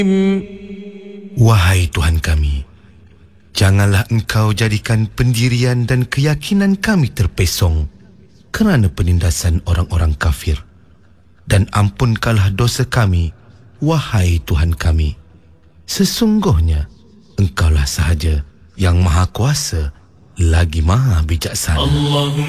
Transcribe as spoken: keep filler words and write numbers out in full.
Wahai Tuhan kami, janganlah Engkau jadikan pendirian dan keyakinan kami terpesong kerana penindasan orang-orang kafir. Dan ampunkanlah dosa kami, wahai Tuhan kami. Sesungguhnya Engkaulah sahaja yang Maha Kuasa lagi Maha Bijaksana.